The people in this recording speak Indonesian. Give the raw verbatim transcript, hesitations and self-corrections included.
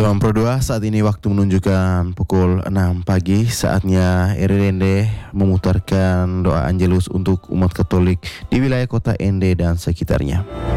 Sobat Pro dua, saat ini waktu menunjukkan pukul enam pagi. Saatnya R R N D memutarkan doa Angelus untuk umat Katolik di wilayah kota Ende dan sekitarnya.